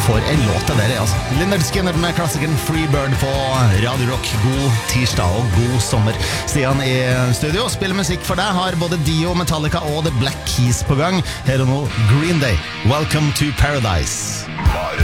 For en låt det der altså. Lynyrd Skynyrd med klassikeren Freebird på Radio Rock. God tirsdag og god sommer. Stian i studio spiller musikk for deg. Har både Dio, Metallica og The Black Keys på gang. Her og nå Green Day. Welcome to Paradise.